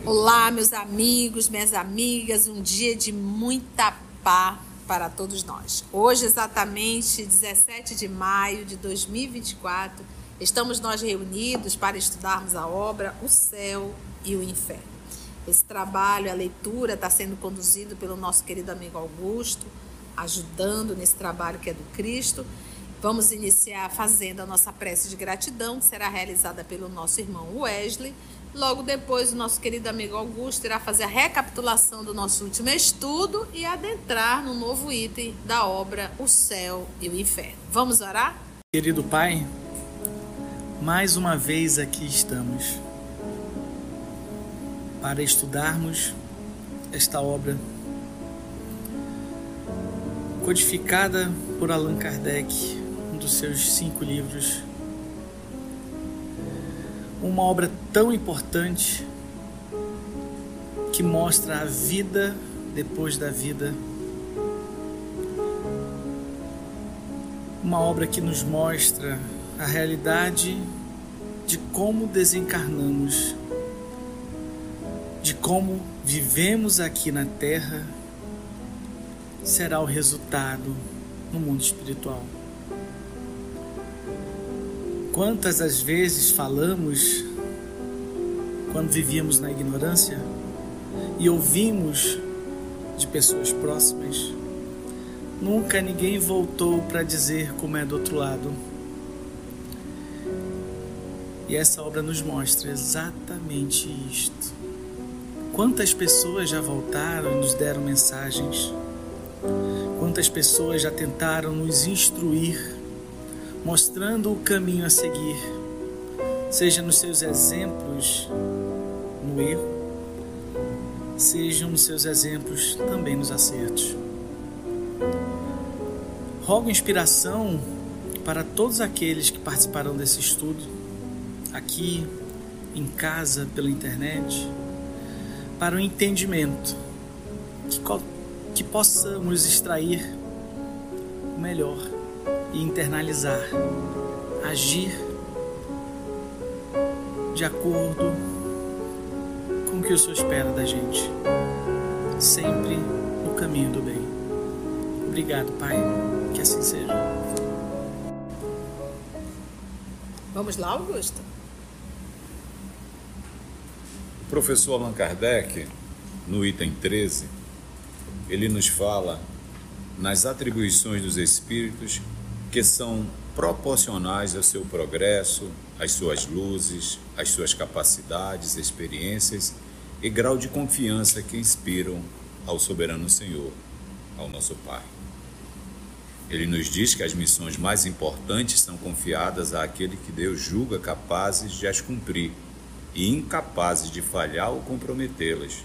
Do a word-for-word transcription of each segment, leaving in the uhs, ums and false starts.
Olá, meus amigos, minhas amigas, um dia de muita paz para todos nós. Hoje, exatamente dezessete de maio de dois mil e vinte e quatro, estamos nós reunidos para estudarmos a obra O Céu e o Inferno. Esse trabalho, a leitura, está sendo conduzido pelo nosso querido amigo Augusto, ajudando nesse trabalho que é do Cristo. Vamos iniciar fazendo a nossa prece de gratidão, que será realizada pelo nosso irmão Wesley. Logo depois, o nosso querido amigo Augusto irá fazer a recapitulação do nosso último estudo e adentrar no novo item da obra O Céu e o Inferno. Vamos orar? Querido Pai, mais uma vez aqui estamos para estudarmos esta obra codificada por Allan Kardec, um dos seus cinco livros. Uma obra tão importante que mostra a vida depois da vida. Uma obra que nos mostra a realidade de como desencarnamos, de como vivemos aqui na Terra, será o resultado no mundo espiritual. Quantas as vezes falamos, quando vivíamos na ignorância, e ouvimos de pessoas próximas, nunca ninguém voltou para dizer como é do outro lado. E essa obra nos mostra exatamente isto. Quantas pessoas já voltaram e nos deram mensagens? Quantas pessoas já tentaram nos instruir, mostrando o caminho a seguir, seja nos seus exemplos no erro, sejam nos seus exemplos também nos acertos. Rogo inspiração para todos aqueles que participarão desse estudo, aqui, em casa, pela internet, para o entendimento, que, que possamos extrair o melhor e internalizar, agir de acordo com o que o Senhor espera da gente, sempre no caminho do bem. Obrigado, Pai, que assim seja. Vamos lá, Augusto? O professor Allan Kardec, no item treze, ele nos fala nas atribuições dos espíritos que são proporcionais ao seu progresso, às suas luzes, às suas capacidades, experiências e grau de confiança que inspiram ao soberano Senhor, ao nosso Pai. Ele nos diz que as missões mais importantes são confiadas àquele que Deus julga capazes de as cumprir e incapazes de falhar ou comprometê-las.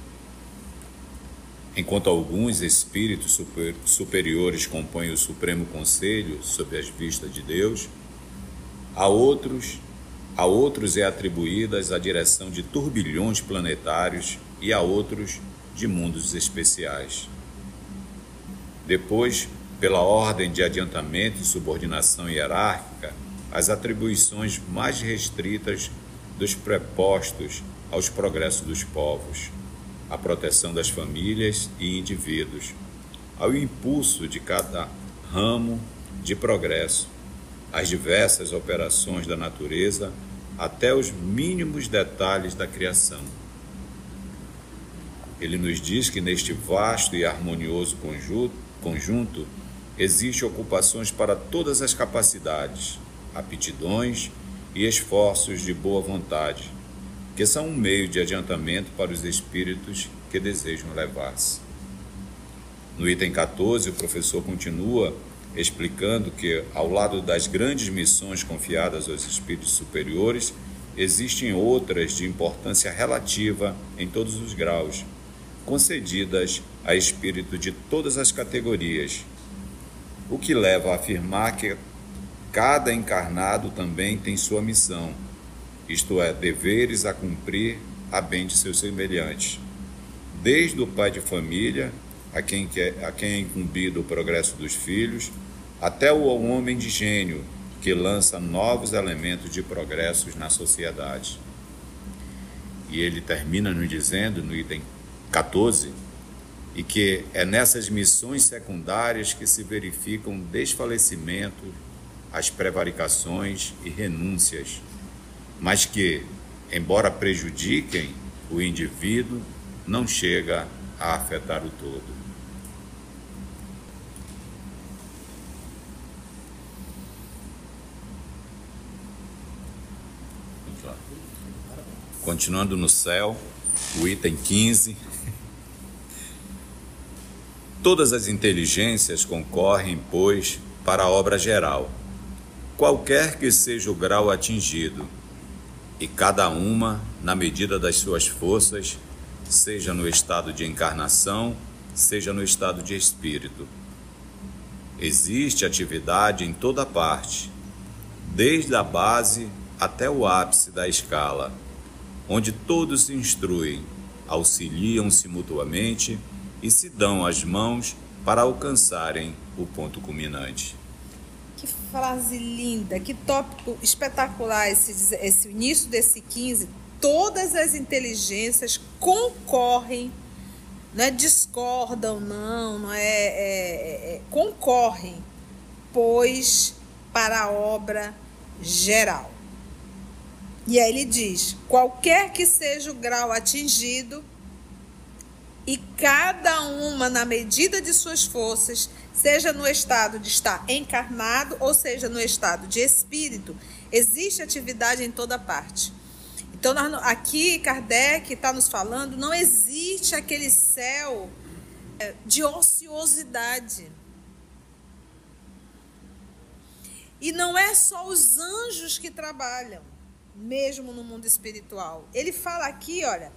Enquanto alguns espíritos super, superiores compõem o Supremo Conselho sob as vistas de Deus, a outros, a outros é atribuídas a direção de turbilhões planetários e a outros de mundos especiais. Depois, pela ordem de adiantamento e subordinação hierárquica, as atribuições mais restritas dos prepostos aos progressos dos povos, a proteção das famílias e indivíduos, ao impulso de cada ramo de progresso, as diversas operações da natureza, até os mínimos detalhes da criação. Ele nos diz que neste vasto e harmonioso conjunto, conjunto existem ocupações para todas as capacidades, aptidões e esforços de boa vontade, que são um meio de adiantamento para os espíritos que desejam elevar-se. No item quatorze, o professor continua explicando que, ao lado das grandes missões confiadas aos espíritos superiores, existem outras de importância relativa em todos os graus, concedidas a espíritos de todas as categorias, o que leva a afirmar que cada encarnado também tem sua missão, isto é, deveres a cumprir a bem de seus semelhantes, desde o pai de família, a quem, quer, a quem é incumbido o progresso dos filhos, até o homem de gênio, que lança novos elementos de progressos na sociedade. e ele termina nos dizendo, no item quatorze, e que é nessas missões secundárias que se verificam desfalecimentos, as prevaricações e renúncias, mas que, embora prejudiquem o indivíduo, não chega a afetar o todo. Continuando no céu, o item quinze. Todas as inteligências concorrem, pois, para a obra geral, qualquer que seja o grau atingido, e cada uma, na medida das suas forças, seja no estado de encarnação, seja no estado de espírito. Existe atividade em toda parte, desde a base até o ápice da escala, onde todos se instruem, auxiliam-se mutuamente e se dão as mãos para alcançarem o ponto culminante. Que frase linda, que tópico espetacular esse, esse início desse quinze. Todas as inteligências concorrem, não é discordam, não, não é, é, é concorrem, pois para a obra geral. E aí ele diz, qualquer que seja o grau atingido, e cada uma na medida de suas forças, seja no estado de estar encarnado, ou seja no estado de espírito, existe atividade em toda parte. Então, aqui Kardec está nos falando, não existe aquele céu de ociosidade. E não é só os anjos que trabalham, mesmo no mundo espiritual. Ele fala aqui, olha,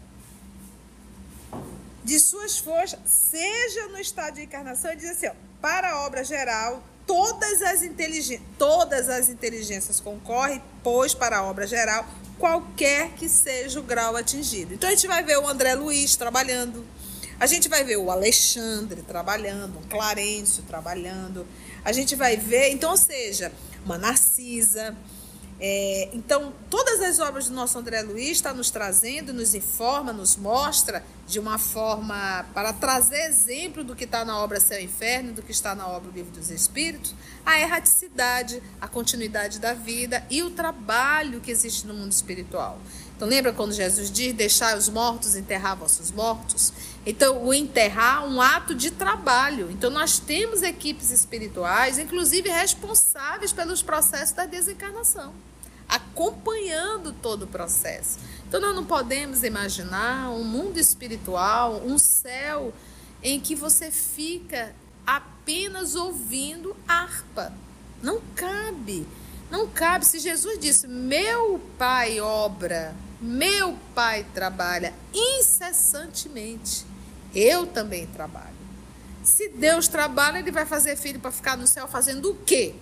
de suas forças, seja no estado de encarnação, ele diz assim, ó, para a obra geral, todas as, inteligências, todas as inteligências concorrem, pois para a obra geral, qualquer que seja o grau atingido. Então a gente vai ver o André Luiz trabalhando, a gente vai ver o Alexandre trabalhando, o Clarencio trabalhando, a gente vai ver, então, ou seja, uma Narcisa. É, então, todas as obras do nosso André Luiz está nos trazendo, nos informa, nos mostra de uma forma para trazer exemplo do que está na obra Céu e Inferno, do que está na obra O Livro dos Espíritos, a erraticidade, a continuidade da vida e o trabalho que existe no mundo espiritual. Então, lembra quando Jesus diz, deixai os mortos enterrar vossos mortos? Então, o enterrar é um ato de trabalho. Então, nós temos equipes espirituais, inclusive responsáveis pelos processos da desencarnação, acompanhando todo o processo. Então, nós não podemos imaginar um mundo espiritual, um céu em que você fica apenas ouvindo harpa. Não cabe. Não cabe. Se Jesus disse, meu Pai obra, meu Pai trabalha incessantemente, eu também trabalho. Se Deus trabalha, ele vai fazer filho para ficar no céu fazendo o quê?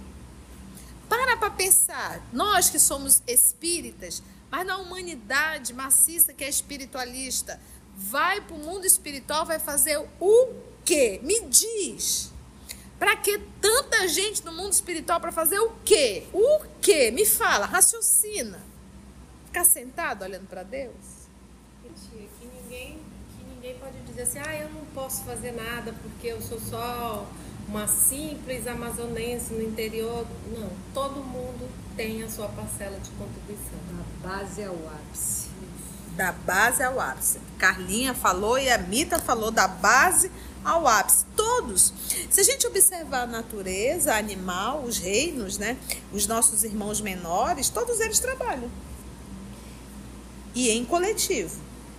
Para para pensar, nós que somos espíritas, mas na humanidade maciça que é espiritualista, vai para o mundo espiritual, vai fazer o quê? Me diz. Para que tanta gente no mundo espiritual para fazer o quê? O quê? Me fala, raciocina. Ficar sentado olhando para Deus? Tia, que ninguém, que ninguém pode dizer assim, ah, eu não posso fazer nada porque eu sou só uma simples amazonense no interior. Não, todo mundo tem a sua parcela de contribuição. Da base ao ápice. Da base ao ápice. Carlinha falou e a Mita falou da base ao ápice. Todos. Se a gente observar a natureza, animal, os reinos, né? Os nossos irmãos menores, todos eles trabalham. E em coletivo.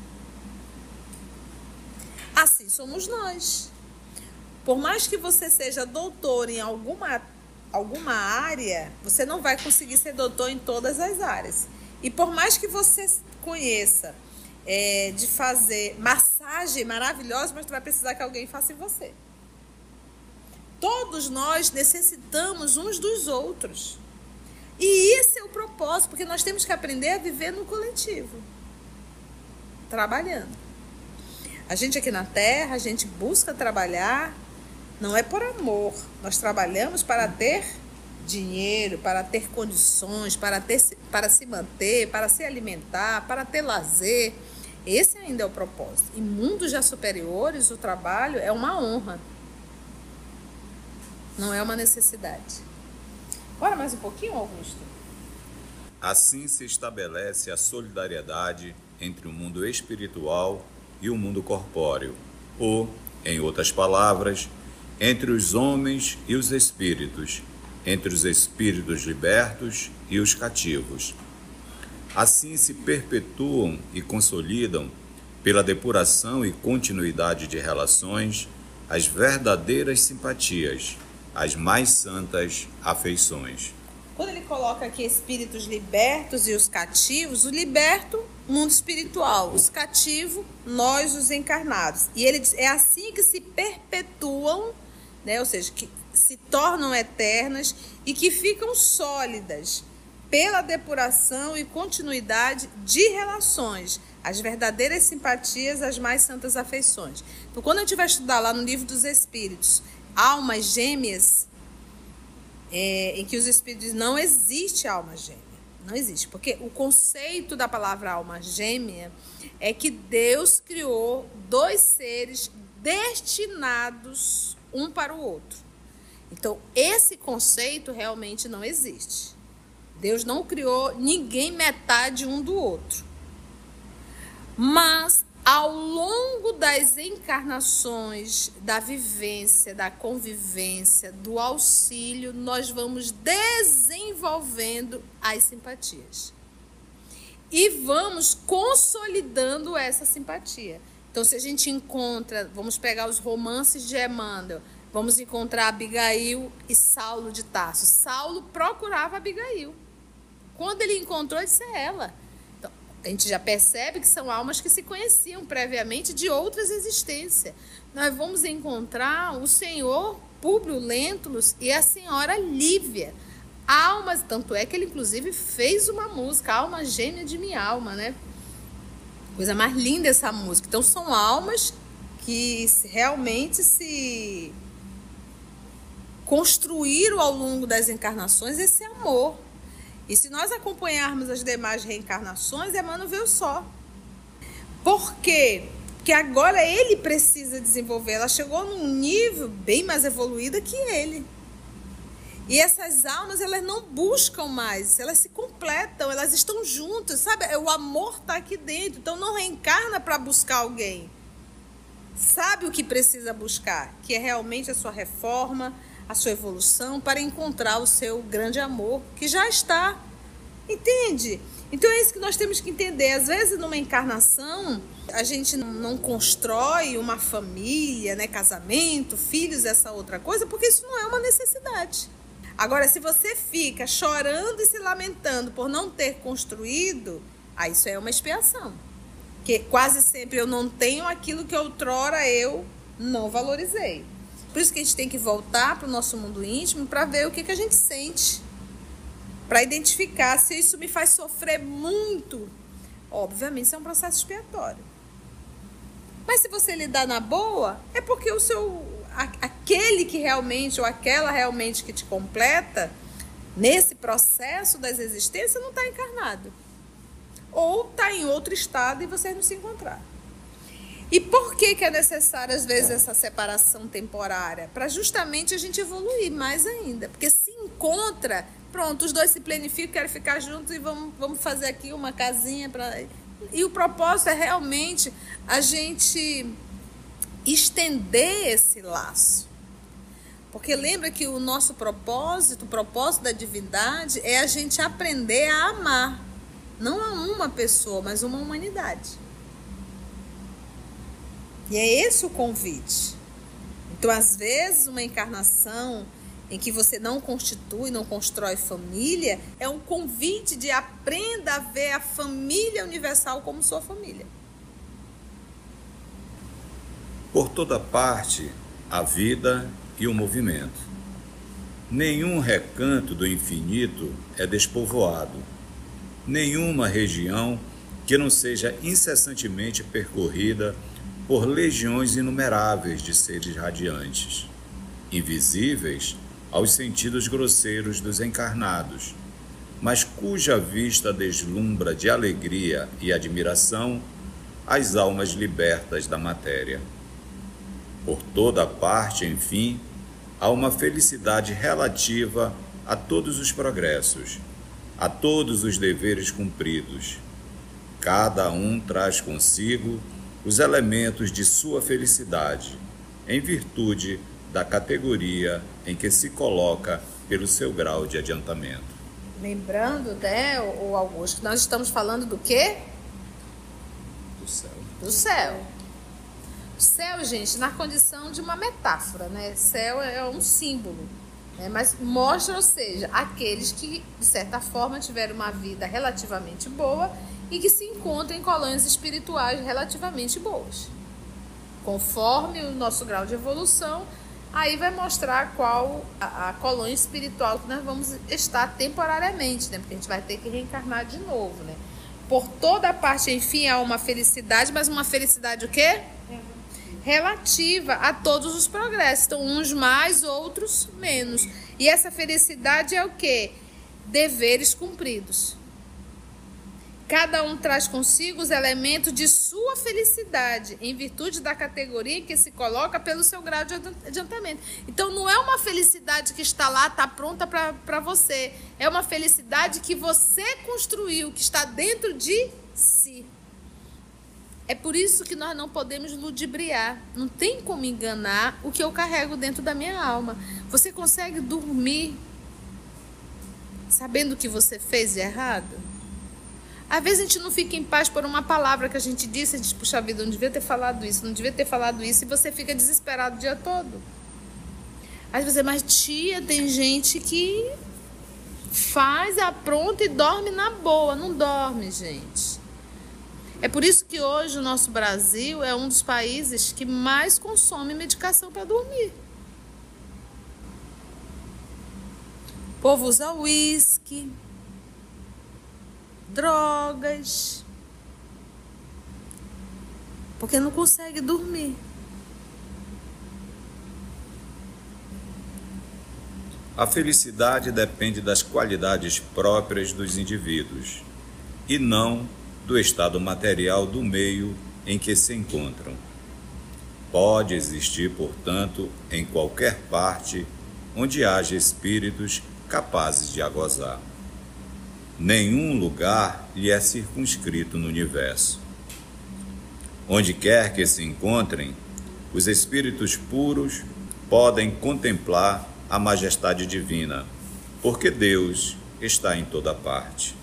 Assim somos nós. Por mais que você seja doutor em alguma, alguma área, você não vai conseguir ser doutor em todas as áreas. E por mais que você conheça é, de fazer massagem maravilhosa, mas tu vai precisar que alguém faça em você. Todos nós necessitamos uns dos outros. E esse é o propósito, porque nós temos que aprender a viver no coletivo. Trabalhando. A gente aqui na Terra, a gente busca trabalhar, não é por amor. Nós trabalhamos para ter dinheiro, para ter condições, para, ter, para se manter, para se alimentar, para ter lazer. Esse ainda é o propósito. Em mundos já superiores, o trabalho é uma honra. Não é uma necessidade. Bora mais um pouquinho, Augusto? Assim se estabelece a solidariedade entre o mundo espiritual e o mundo corpóreo, ou, em outras palavras, entre os homens e os espíritos, entre os espíritos libertos e os cativos. Assim se perpetuam e consolidam, pela depuração e continuidade de relações, as verdadeiras simpatias, as mais santas afeições. Quando ele coloca aqui espíritos libertos e os cativos, o liberto, mundo espiritual, os cativos, nós os encarnados. E ele diz, é assim que se perpetuam, né? Ou seja, que se tornam eternas e que ficam sólidas pela depuração e continuidade de relações, as verdadeiras simpatias, as mais santas afeições. Então, quando a gente vai estudar lá no Livro dos Espíritos, almas gêmeas, É, em que os espíritos dizem, não existe alma gêmea, não existe, porque o conceito da palavra alma gêmea é que Deus criou dois seres destinados um para o outro. Então, esse conceito realmente não existe. Deus não criou ninguém metade um do outro. Mas, ao longo das encarnações, da vivência, da convivência, do auxílio, nós vamos desenvolvendo as simpatias. E vamos consolidando essa simpatia. Então, se a gente encontra, vamos pegar os romances de Emmanuel, vamos encontrar Abigail e Saulo de Tarso. Saulo procurava Abigail. Quando ele encontrou, ele disse, é ela. A gente já percebe que são almas que se conheciam previamente de outras existências. Nós vamos encontrar o senhor Públio Lentulus e a senhora Lívia. Almas, tanto é que ele inclusive fez uma música, Alma Gêmea de Minha Alma, né? Coisa mais linda essa música. Então são almas que realmente se construíram ao longo das encarnações esse amor. E se nós acompanharmos as demais reencarnações, Emmanuel veio só. Por quê? Porque agora ele precisa desenvolver. Ela chegou num nível bem mais evoluído que ele. E essas almas, elas não buscam mais, elas se completam, elas estão juntas, sabe? O amor está aqui dentro, então não reencarna para buscar alguém. Sabe o que precisa buscar? Que é realmente a sua reforma, a sua evolução, para encontrar o seu grande amor, que já está. Entende? Então é isso que nós temos que entender. Às vezes, numa encarnação, a gente não constrói uma família, né, casamento, filhos, essa outra coisa, porque isso não é uma necessidade. Agora, se você fica chorando e se lamentando por não ter construído, aí isso é uma expiação. Porque quase sempre eu não tenho aquilo que outrora eu não valorizei. Por isso que a gente tem que voltar para o nosso mundo íntimo para ver o que, que a gente sente. Para identificar se isso me faz sofrer muito. Obviamente, isso é um processo expiatório. Mas se você lidar na boa, é porque o seu, aquele que realmente, ou aquela realmente que te completa, nesse processo das existências, não está encarnado. Ou está em outro estado e vocês não se encontraram. E por que, que é necessário, às vezes, essa separação temporária? Para justamente a gente evoluir mais ainda. Porque se encontra, pronto, os dois se planificam, querem ficar juntos e vamos, vamos fazer aqui uma casinha. Pra... E o propósito é realmente a gente estender esse laço. Porque lembra que o nosso propósito, o propósito da divindade, é a gente aprender a amar. Não a uma pessoa, mas uma humanidade. E é esse o convite. Então, às vezes, uma encarnação em que você não constitui, não constrói família, é um convite de aprenda a ver a família universal como sua família. Por toda parte, a vida e o movimento. Nenhum recanto do infinito é despovoado. Nenhuma região que não seja incessantemente percorrida por legiões inumeráveis de seres radiantes, invisíveis aos sentidos grosseiros dos encarnados, mas cuja vista deslumbra de alegria e admiração as almas libertas da matéria. Por toda parte, enfim, há uma felicidade relativa a todos os progressos, a todos os deveres cumpridos. Cada um traz consigo os elementos de sua felicidade, em virtude da categoria em que se coloca pelo seu grau de adiantamento. Lembrando, né, o Augusto, nós estamos falando do quê? Do céu. Do céu. O céu, gente, na condição de uma metáfora, né? Céu é um símbolo, né? Mas mostra, ou seja, aqueles que, de certa forma, tiveram uma vida relativamente boa e que se encontram em colônias espirituais relativamente boas. Conforme o nosso grau de evolução, aí vai mostrar qual a, a colônia espiritual que nós vamos estar temporariamente, né? Porque a gente vai ter que reencarnar de novo, né? Por toda a parte, enfim, há uma felicidade, mas uma felicidade o quê? Relativa a todos os progressos. Então, uns mais, outros menos. E essa felicidade é o quê? Deveres cumpridos. Cada um traz consigo os elementos de sua felicidade, em virtude da categoria em que se coloca pelo seu grau de adiantamento. Então, não é uma felicidade que está lá, está pronta para você. É uma felicidade que você construiu, que está dentro de si. É por isso que nós não podemos ludibriar. Não tem como enganar o que eu carrego dentro da minha alma. Você consegue dormir sabendo o que você fez de errado? Às vezes a gente não fica em paz por uma palavra que a gente disse, a gente, puxa vida, eu não devia ter falado isso, não devia ter falado isso, e você fica desesperado o dia todo. Às vezes, mas tia, tem gente que faz, apronta e dorme na boa. Não dorme, gente. É por isso que hoje o nosso Brasil é um dos países que mais consome medicação para dormir. O povo usa uísque, drogas, porque não consegue dormir. A felicidade depende das qualidades próprias dos indivíduos e não do estado material do meio em que se encontram. Pode existir, portanto, em qualquer parte onde haja espíritos capazes de a gozar. Nenhum lugar lhe é circunscrito no universo. Onde quer que se encontrem, os espíritos puros podem contemplar a majestade divina, porque Deus está em toda parte.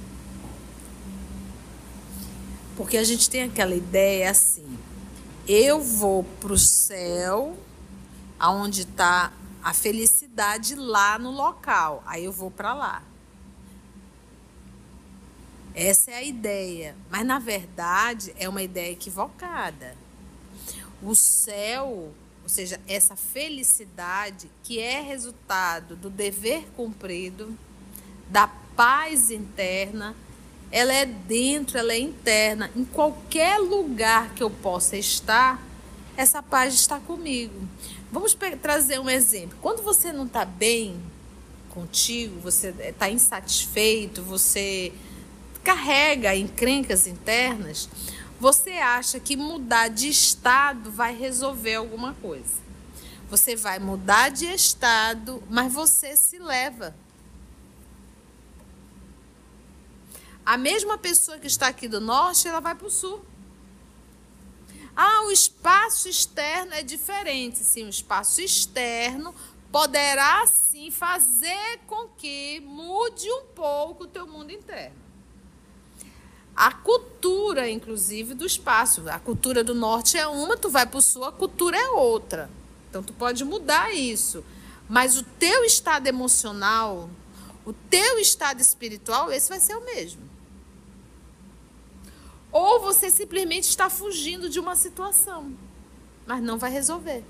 Porque a gente tem aquela ideia assim, eu vou para o céu, aonde está a felicidade lá no local, aí eu vou para lá. Essa é a ideia, mas na verdade é uma ideia equivocada. O céu, ou seja, essa felicidade que é resultado do dever cumprido, da paz interna, ela é dentro, ela é interna. Em qualquer lugar que eu possa estar, essa paz está comigo. Vamos trazer um exemplo. Quando você não está bem contigo, você está insatisfeito, você carrega encrencas internas, você acha que mudar de estado vai resolver alguma coisa. Você vai mudar de estado, mas você se leva. A mesma pessoa que está aqui do norte, ela vai para o sul. Ah, o espaço externo é diferente. Sim, o espaço externo poderá, sim, fazer com que mude um pouco o teu mundo interno. A cultura, inclusive, do espaço. A cultura do norte é uma, tu vai para o sul, a cultura é outra. Então, tu pode mudar isso. Mas o teu estado emocional, o teu estado espiritual, esse vai ser o mesmo. Ou você simplesmente está fugindo de uma situação, mas não vai resolver.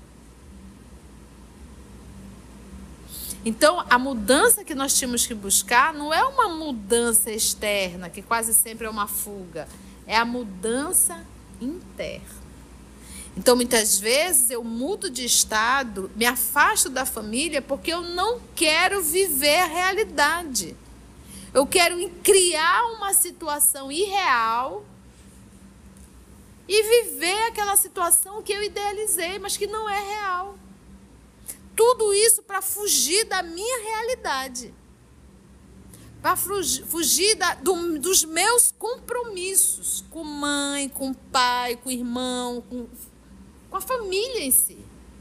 Então, a mudança que nós temos que buscar não é uma mudança externa, que quase sempre é uma fuga. É a mudança interna. Então, muitas vezes, eu mudo de estado, me afasto da família, porque eu não quero viver a realidade. Eu quero criar uma situação irreal e viver aquela situação que eu idealizei, mas que não é real. Tudo isso para fugir da minha realidade. Para fugir da, do, dos meus compromissos com mãe, com pai, com irmão, com, com a família em si.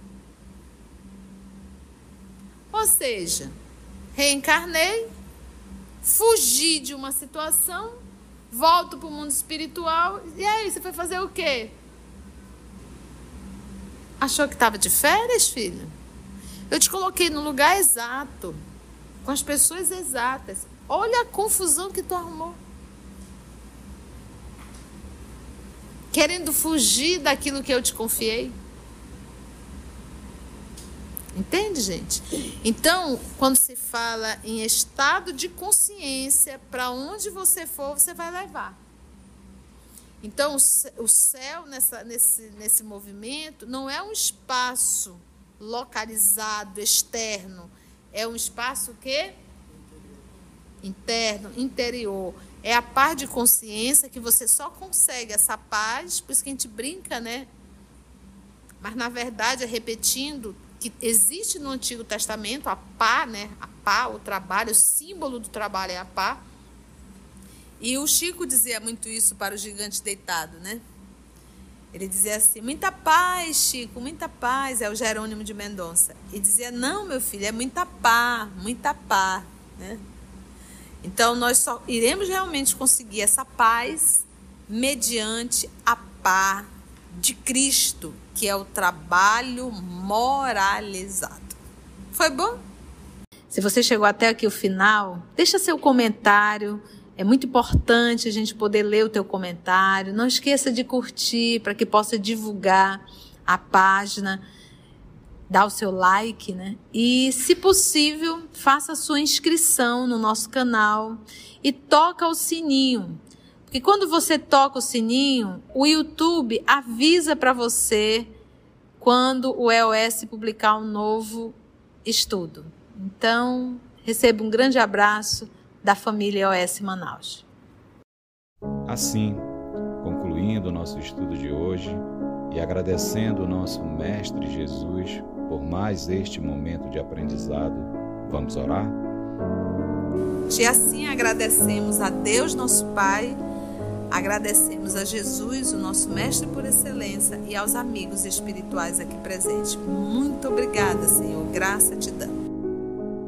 Ou seja, reencarnei, fugi de uma situação, volto para o mundo espiritual, e aí, você foi fazer o quê? Achou que estava de férias, filho? Eu te coloquei no lugar exato, com as pessoas exatas. Olha a confusão que tu arrumou. Querendo fugir daquilo que eu te confiei. Entende, gente? Então, quando se fala em estado de consciência, para onde você for, você vai levar. Então, o céu, nessa, nesse, nesse movimento, não é um espaço localizado, externo. É um espaço o quê? Interno, interior. É a paz de consciência que você só consegue essa paz, por isso que a gente brinca, né? Mas, na verdade, é repetindo que existe no Antigo Testamento a pá, né? A pá, o trabalho, o símbolo do trabalho é a pá. E o Chico dizia muito isso para o gigante deitado, né? Ele dizia assim, muita paz, Chico, muita paz, é o Jerônimo de Mendonça. E dizia, não, meu filho, é muita pá, muita pá, né? Então, nós só iremos realmente conseguir essa paz mediante a pá de Cristo, que é o trabalho moralizado. Foi bom? Se você chegou até aqui o final, deixa seu comentário. É muito importante a gente poder ler o teu comentário. Não esqueça de curtir para que possa divulgar a página. Dá o seu like, né? E, se possível, faça a sua inscrição no nosso canal e toca o sininho. Porque quando você toca o sininho, o YouTube avisa para você quando o E O S publicar um novo estudo. Então, receba um grande abraço da família E O S Manaus. Assim, concluindo o nosso estudo de hoje e agradecendo o nosso Mestre Jesus por mais este momento de aprendizado, vamos orar? E assim agradecemos a Deus, nosso Pai, agradecemos a Jesus, o nosso Mestre por excelência, e aos amigos espirituais aqui presentes. Muito obrigada, Senhor, graça te damos.